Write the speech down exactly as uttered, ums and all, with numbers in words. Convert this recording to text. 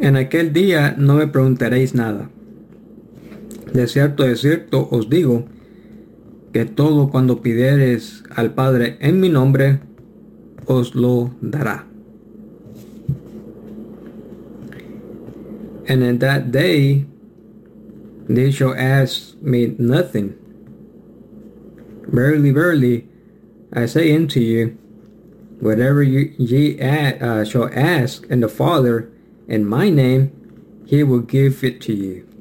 En aquel día no me preguntaréis nada. De cierto, de cierto os digo, que todo cuando pidiereis al Padre en mi nombre, os lo dará. And in that day they shall ask me nothing. Verily, verily, I say unto you, whatever you, ye a, uh, shall ask in the Father in my name, he will give it to you.